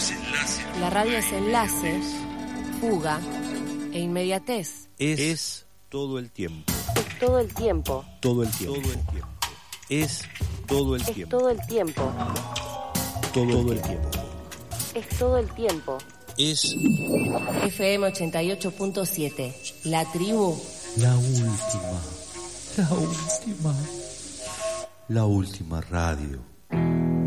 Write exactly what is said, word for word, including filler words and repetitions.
es enlace. La radio es enlace, fuga e inmediatez. Es, es todo el tiempo. Es todo el tiempo. Todo el tiempo. Todo el tiempo. Es todo el Es tiempo. todo el tiempo. Todo, todo el tiempo. Es todo el tiempo. Es F M ochenta y ocho punto siete. La tribu. la última. La última. La última radio.